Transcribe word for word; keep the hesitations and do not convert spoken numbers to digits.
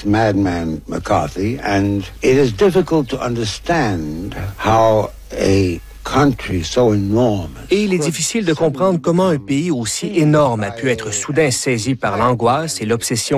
this madman McCarthy, and it is difficult to understand how a country so enormous. Et il est difficile de comprendre comment un pays aussi énorme a pu être soudain saisi par l'angoisse et l'obsession